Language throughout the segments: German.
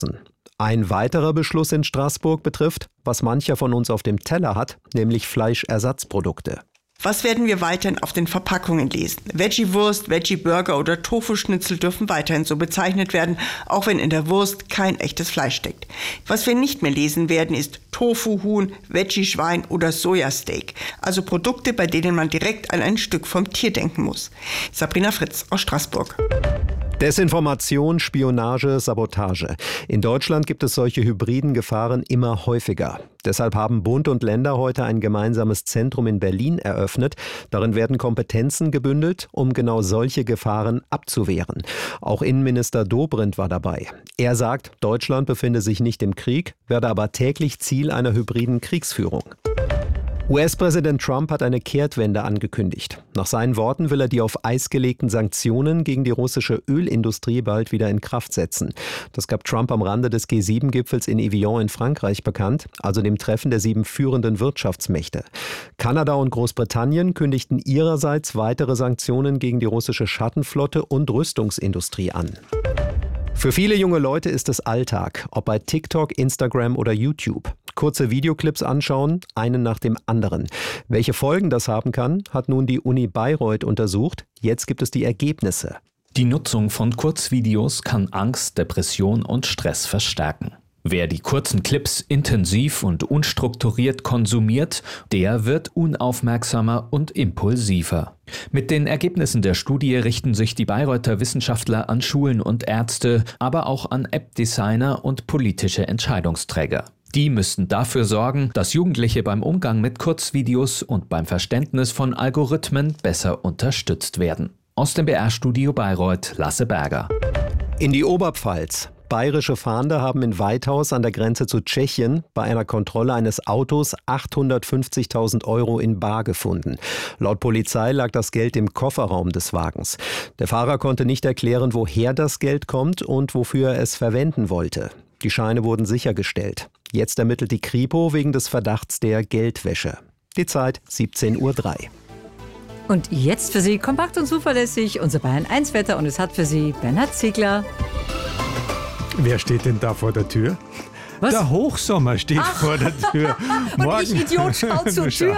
Ein weiterer Beschluss in Straßburg betrifft, was mancher von uns auf dem Teller hat, nämlich Fleischersatzprodukte. Was werden wir weiterhin auf den Verpackungen lesen? Veggie-Wurst, Veggie-Burger oder Tofu-Schnitzel dürfen weiterhin so bezeichnet werden, auch wenn in der Wurst kein echtes Fleisch steckt. Was wir nicht mehr lesen werden, ist Tofu-Huhn, Veggie-Schwein oder Sojasteak. Also Produkte, bei denen man direkt an ein Stück vom Tier denken muss. Sabrina Fritz aus Straßburg. Desinformation, Spionage, Sabotage. In Deutschland gibt es solche hybriden Gefahren immer häufiger. Deshalb haben Bund und Länder heute ein gemeinsames Zentrum in Berlin eröffnet. Darin werden Kompetenzen gebündelt, um genau solche Gefahren abzuwehren. Auch Innenminister Dobrindt war dabei. Er sagt, Deutschland befinde sich nicht im Krieg, werde aber täglich Ziel einer hybriden Kriegsführung. US-Präsident Trump hat eine Kehrtwende angekündigt. Nach seinen Worten will er die auf Eis gelegten Sanktionen gegen die russische Ölindustrie bald wieder in Kraft setzen. Das gab Trump am Rande des G7-Gipfels in Evian in Frankreich bekannt, also dem Treffen der 7 führenden Wirtschaftsmächte. Kanada und Großbritannien kündigten ihrerseits weitere Sanktionen gegen die russische Schattenflotte und Rüstungsindustrie an. Für viele junge Leute ist es Alltag, ob bei TikTok, Instagram oder YouTube. Kurze Videoclips anschauen, einen nach dem anderen. Welche Folgen das haben kann, hat nun die Uni Bayreuth untersucht. Jetzt gibt es die Ergebnisse. Die Nutzung von Kurzvideos kann Angst, Depression und Stress verstärken. Wer die kurzen Clips intensiv und unstrukturiert konsumiert, der wird unaufmerksamer und impulsiver. Mit den Ergebnissen der Studie richten sich die Bayreuther Wissenschaftler an Schulen und Ärzte, aber auch an App-Designer und politische Entscheidungsträger. Die müssten dafür sorgen, dass Jugendliche beim Umgang mit Kurzvideos und beim Verständnis von Algorithmen besser unterstützt werden. Aus dem BR-Studio Bayreuth, Lasse Berger. In die Oberpfalz. Bayerische Fahnder haben in Weithaus an der Grenze zu Tschechien bei einer Kontrolle eines Autos 850.000 € in bar gefunden. Laut Polizei lag das Geld im Kofferraum des Wagens. Der Fahrer konnte nicht erklären, woher das Geld kommt und wofür er es verwenden wollte. Die Scheine wurden sichergestellt. Jetzt ermittelt die Kripo wegen des Verdachts der Geldwäsche. Die Zeit 17:03 Uhr. Und jetzt für Sie kompakt und zuverlässig unser Bayern-1-Wetter und es hat für Sie Bernhard Ziegler. Wer steht denn da vor der Tür? Was? Der Hochsommer steht vor der Tür. Und ich, Idiot, schau zur Tür.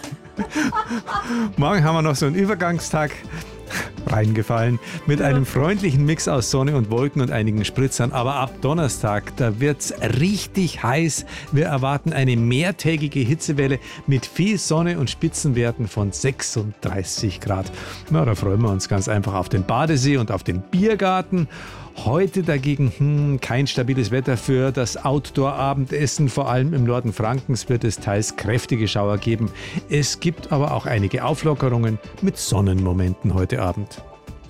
Morgen haben wir noch so einen Übergangstag reingefallen mit einem freundlichen Mix aus Sonne und Wolken und einigen Spritzern. Aber ab Donnerstag, da wird's richtig heiß. Wir erwarten eine mehrtägige Hitzewelle mit viel Sonne und Spitzenwerten von 36 Grad. Na, da freuen wir uns ganz einfach auf den Badesee und auf den Biergarten. Heute dagegen kein stabiles Wetter für das Outdoor-Abendessen. Vor allem im Norden Frankens wird es teils kräftige Schauer geben. Es gibt aber auch einige Auflockerungen mit Sonnenmomenten heute Abend.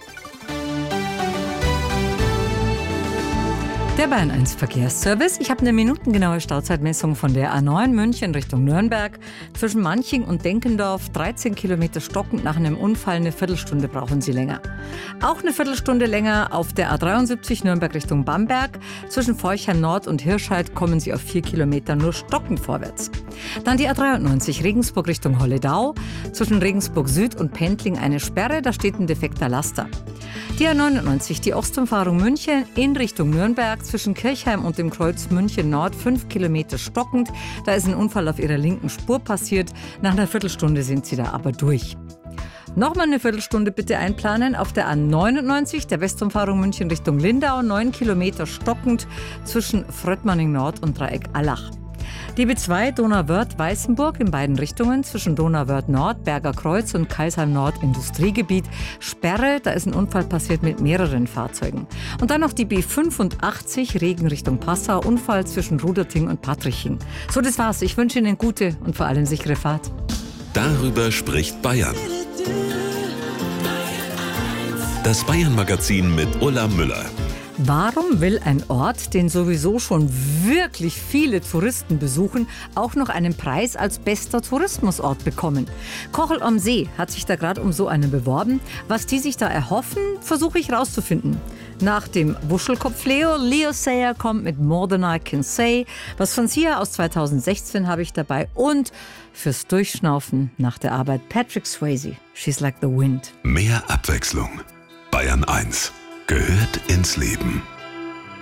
Der Bayern-1 Verkehrsservice. Ich habe eine minutengenaue Stauzeitmessung von der A9 München Richtung Nürnberg. Zwischen Manching und Denkendorf 13 Kilometer stockend. Nach einem Unfall eine Viertelstunde brauchen Sie länger. Auch eine Viertelstunde länger auf der A73 Nürnberg Richtung Bamberg. Zwischen Forchheim Nord und Hirscheid kommen Sie auf 4 Kilometer nur stockend vorwärts. Dann die A93 Regensburg Richtung Holledau. Zwischen Regensburg Süd und Pendling eine Sperre. Da steht ein defekter Laster. Die A99, die Ostumfahrung München in Richtung Nürnberg, zwischen Kirchheim und dem Kreuz München Nord 5 Kilometer stockend. Da ist ein Unfall auf ihrer linken Spur passiert. Nach einer Viertelstunde sind sie da aber durch. Nochmal eine Viertelstunde bitte einplanen auf der A99, der Westumfahrung München Richtung Lindau, 9 Kilometer stockend zwischen Fröttmanning Nord und Dreieck Allach. Die B2 Donauwörth-Weißenburg in beiden Richtungen zwischen Donauwörth Nord, Berger Kreuz und Kaisheim Nord Industriegebiet. Sperre, da ist ein Unfall passiert mit mehreren Fahrzeugen. Und dann noch die B85 Regen Richtung Passau, Unfall zwischen Ruderting und Patriching. So, das war's. Ich wünsche Ihnen gute und vor allem sichere Fahrt. Darüber spricht Bayern. Das Bayern-Magazin mit Ulla Müller. Warum will ein Ort, den sowieso schon wirklich viele Touristen besuchen, auch noch einen Preis als bester Tourismusort bekommen? Kochel am See hat sich da gerade um so einen beworben. Was die sich da erhoffen, versuche ich rauszufinden. Nach dem Wuschelkopf Leo Sayer kommt mit More Than I Can Say. Was von Sia aus 2016 habe ich dabei. Und fürs Durchschnaufen nach der Arbeit Patrick Swayze, She's Like the Wind. Mehr Abwechslung. Bayern 1 gehört ins Leben.